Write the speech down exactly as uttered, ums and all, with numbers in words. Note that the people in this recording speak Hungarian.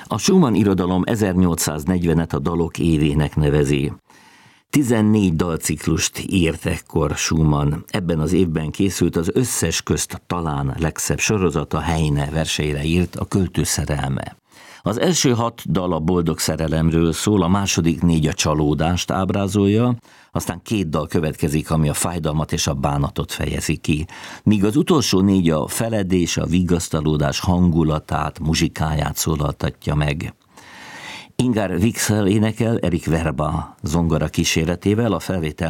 A Schumann irodalom ezernyolcszáznegyvenet a dalok évének nevezi. tizennégy dalciklust írt ekkor Schumann. Ebben az évben készült az összes közt talán legszebb sorozata, Heine verseire írt, a Költő szerelme. Az első hat dal a boldog szerelemről szól, a második négy a csalódást ábrázolja, aztán két dal következik, ami a fájdalmat és a bánatot fejezi ki, míg az utolsó négy a feledés, a vigasztalódás hangulatát, muzsikáját szólaltatja meg. Ingar Wicksell énekel Erik Verba zongora kíséretével, a felvétel